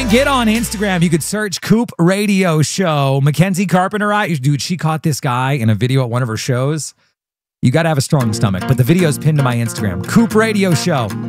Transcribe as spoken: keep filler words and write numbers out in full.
Get on Instagram. You could search Coop Radio Show. Mackenzie Carpenter, I, dude, she caught this guy in a video at one of her shows. You got to have a strong stomach, but the video's pinned to my Instagram. Coop Radio Show.